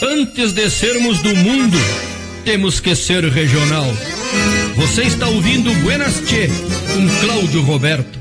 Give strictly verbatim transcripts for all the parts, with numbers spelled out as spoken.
Antes de sermos do mundo, temos que ser regional. Você está ouvindo Buenas Tchê, com Cláudio Roberto.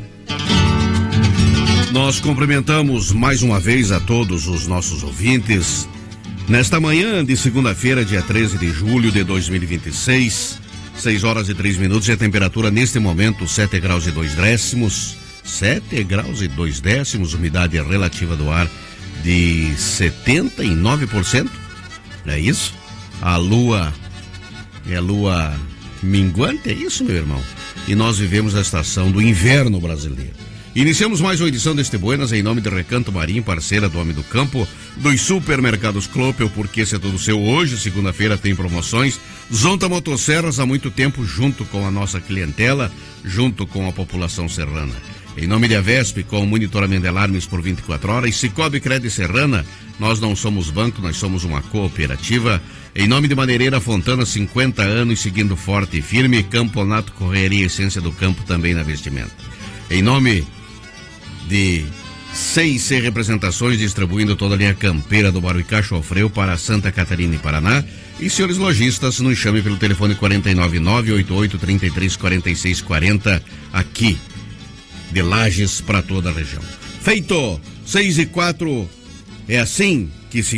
Nós cumprimentamos mais uma vez a todos os nossos ouvintes nesta manhã de segunda-feira, dia treze de julho de dois mil e vinte e seis, seis horas e três minutos, e a temperatura neste momento sete graus e dois décimos, sete graus e dois décimos, umidade relativa do ar de setenta e nove por cento, é isso? A lua é a lua minguante, é isso, meu irmão? E nós vivemos a estação do inverno brasileiro. Iniciamos mais uma edição deste Buenas em nome de Recanto Marinho, parceira do Homem do Campo, dos supermercados Clopel, porque esse é todo seu. Hoje, segunda-feira, tem promoções. Zonta Motosserras, há muito tempo, junto com a nossa clientela, junto com a população serrana. Em nome de Avesp, com monitoramento de alarmes por vinte e quatro horas, e Cicobi Crédito Serrana, nós não somos banco, nós somos uma cooperativa. Em nome de Madeireira Fontana, cinquenta anos, seguindo forte e firme. Camponato Correria, essência do campo, também na vestimenta. Em nome de C C Representações, distribuindo toda a linha campeira do Baruicá Chofreu para Santa Catarina e Paraná. E senhores lojistas, nos chame pelo telefone quatro nove nove, oito oito três três, quatro seis quatro zero, aqui de Lages para toda a região. Feito, seis e quatro, é assim que se